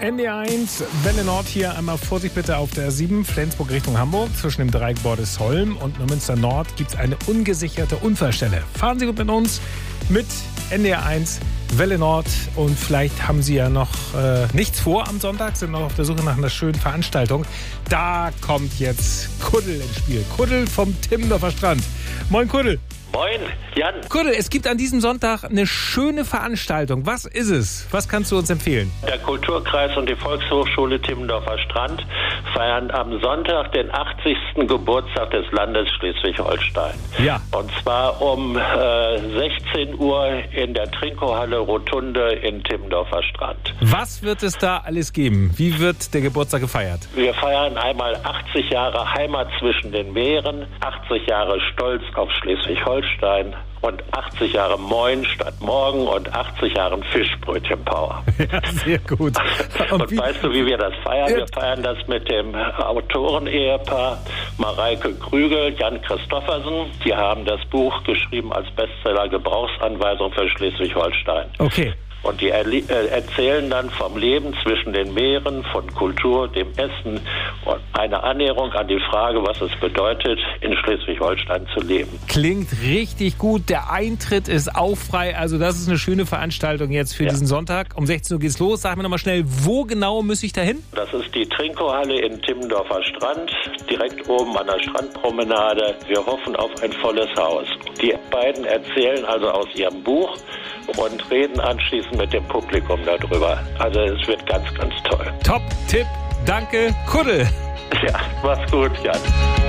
NDR1, Welle Nord hier. Einmal Vorsicht bitte auf der 7, Flensburg Richtung Hamburg. Zwischen dem Dreieck Bordesholm und Neumünster Nord gibt es eine ungesicherte Unfallstelle. Fahren Sie gut mit uns mit NDR1, Welle Nord. Und vielleicht haben Sie ja noch nichts vor am Sonntag, sind noch auf der Suche nach einer schönen Veranstaltung. Da kommt jetzt Kuddel ins Spiel. Kuddel vom Timmendorfer Strand. Moin Kuddel. Moin, Jan. Kuddel, es gibt an diesem Sonntag eine schöne Veranstaltung. Was ist es? Was kannst du uns empfehlen? Der Kulturkreis und die Volkshochschule Timmendorfer Strand feiern am Sonntag den 80. Geburtstag des Landes Schleswig-Holstein. Ja. Und zwar um 16 Uhr in der Trinkohalle Rotunde in Timmendorfer Strand. Was wird es da alles geben? Wie wird der Geburtstag gefeiert? Wir feiern einmal 80 Jahre Heimat zwischen den Meeren, 80 Jahre Stolz auf Schleswig-Holstein und 80 Jahre Moin statt Morgen und 80 Jahre Fischbrötchen-Power. Ja, sehr gut. Und weißt du, wie wir das feiern? Wir feiern das mit dem Autoren-Ehepaar Mareike Krügel, Jan Christoffersen. Die haben das Buch geschrieben als Bestseller Gebrauchsanweisung für Schleswig-Holstein. Okay. Und die erzählen dann vom Leben zwischen den Meeren, von Kultur, dem Essen und eine Annäherung an die Frage, was es bedeutet, in Schleswig-Holstein zu leben. Klingt richtig gut. Der Eintritt ist auch frei. Also das ist eine schöne Veranstaltung jetzt für diesen Sonntag. Um 16 Uhr geht's los. Sag mir nochmal schnell, wo genau muss ich da hin? Das ist die Trinkohalle in Timmendorfer Strand, direkt oben an der Strandpromenade. Wir hoffen auf ein volles Haus. Die beiden erzählen also aus ihrem Buch und reden anschließend mit dem Publikum darüber. Also es wird ganz, ganz toll. Top-Tipp. Danke, Kuddel. Ja, mach's gut, Jan.